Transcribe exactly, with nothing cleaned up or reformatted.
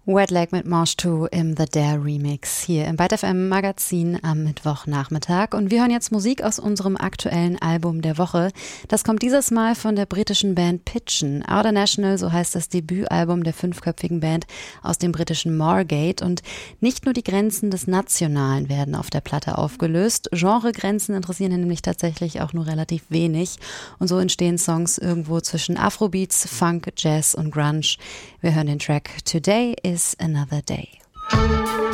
Wet Leg mit Manche zwei im The Dare Remix hier im Byte F M Magazin am Mittwochnachmittag. Und wir hören jetzt Musik aus unserem aktuellen Album der Woche. Das kommt dieses Mal von der britischen Band Pitchen. Outer National, so heißt das Debütalbum der fünfköpfigen Band aus dem britischen Moorgate. Und nicht nur die Grenzen des Nationalen werden auf der Platte aufgelöst. Genregrenzen interessieren nämlich tatsächlich auch nur relativ wenig. Und so entstehen Songs irgendwo zwischen Afrobeats, Funk, Jazz und Grunge. Wir hören den Track Today is Another Day.